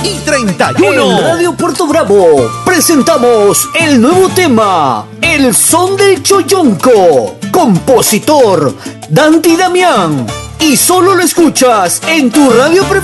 y 31. En Radio Puerto Bravo presentamos el nuevo tema, El Son del Choyonco. Compositor, Dandy Damián. Y solo lo escuchas en tu radio preferida.